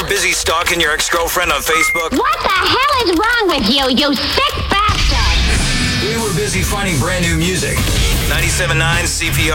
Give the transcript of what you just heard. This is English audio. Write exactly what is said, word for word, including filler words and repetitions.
were busy stalking your ex-girlfriend on Facebook? What the hell is wrong with you, you sick bastard? We were busy finding brand new music. ninety-seven point nine C P R.